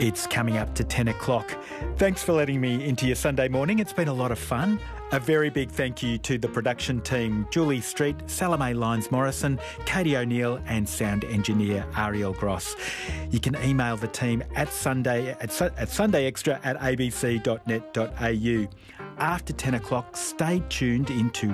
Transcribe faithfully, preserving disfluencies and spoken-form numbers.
It's coming up to ten o'clock. Thanks for letting me into your Sunday morning. It's been a lot of fun. A very big thank you to the production team, Julie Street, Salome Lyons-Morrison, Katie O'Neill and sound engineer Ariel Gross. You can email the team at Sunday at, at sundayextra at a b c dot net dot a u. After ten o'clock, stay tuned into